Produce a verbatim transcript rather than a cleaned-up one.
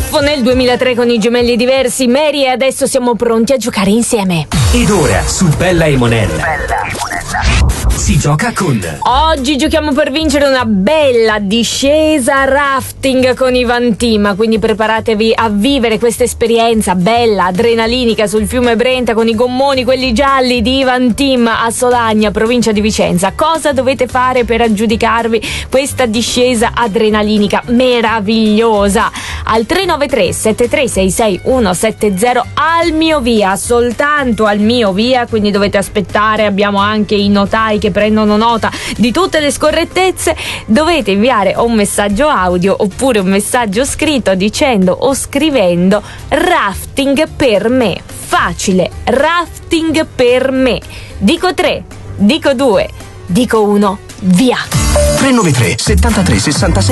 Tuffo nel duemilatré con i gemelli diversi, Mary, e adesso siamo pronti a giocare insieme. Ed ora su Bella e Monella si gioca con... Oggi giochiamo per vincere una bella discesa rafting con Ivan Team, quindi preparatevi a vivere questa esperienza bella, adrenalinica sul fiume Brenta con i gommoni, quelli gialli di Ivan Team a Solagna, provincia di Vicenza. Cosa dovete fare per aggiudicarvi questa discesa adrenalinica meravigliosa? Al tre nove tre sette tre sei sei uno sette zero al mio via, soltanto al mio via, quindi dovete aspettare. Abbiamo anche i notai che prendono nota di tutte le scorrettezze. Dovete inviare un messaggio audio oppure un messaggio scritto dicendo o scrivendo rafting per me. Facile, rafting per me. Dico tre, dico due, dico uno, via. tre nove tre settantatré sessantasei